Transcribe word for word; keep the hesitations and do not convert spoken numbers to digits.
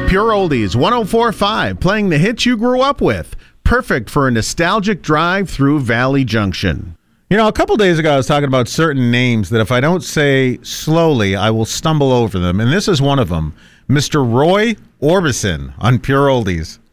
Pure Oldies one oh four point five, playing the hits you grew up with. Perfect for a nostalgic drive through Valley Junction. You know, a couple days ago, I was talking about certain names that if I don't say slowly, I will stumble over them. And this is one of them. Mister Roy Orbison on Pure Oldies.